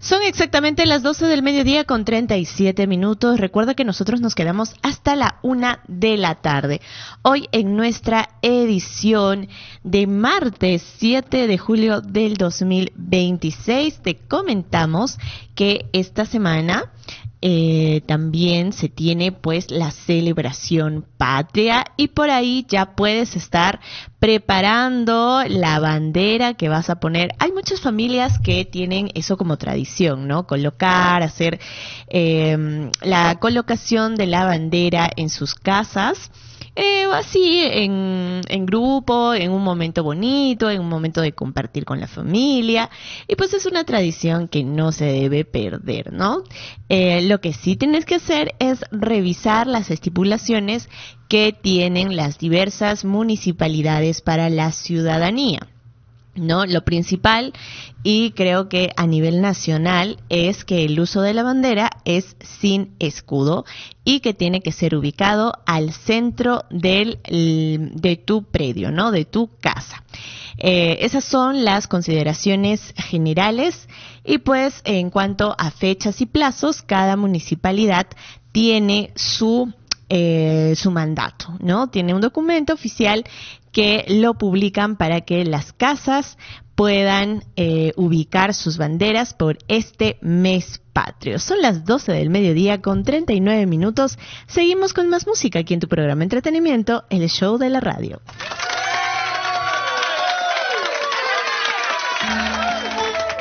Son exactamente las 12 del mediodía con 37 minutos. Recuerda que nosotros nos quedamos hasta la 1 de la tarde. Hoy en nuestra edición de martes 7 de julio del 2026 te comentamos que esta semana también se tiene pues la celebración patria y por ahí ya puedes estar preparando la bandera que vas a poner. Hay muchas familias que tienen eso como tradición, ¿no? Hacer la colocación de la bandera en sus casas. Así en grupo, en un momento bonito, en un momento de compartir con la familia, y pues es una tradición que no se debe perder, ¿no? Lo que sí tienes que hacer es revisar las estipulaciones que tienen las diversas municipalidades para la ciudadanía, ¿no? Lo principal, y creo que a nivel nacional, es que el uso de la bandera es sin escudo y que tiene que ser ubicado al centro de tu predio, ¿no? De tu casa. Esas son las consideraciones generales y pues en cuanto a fechas y plazos, cada municipalidad tiene su mandato, ¿no? Tiene un documento oficial que lo publican para que las casas puedan ubicar sus banderas por este mes patrio. Son las 12 del mediodía con 39 minutos. Seguimos con más música aquí en tu programa Entretenimiento, el show de la radio.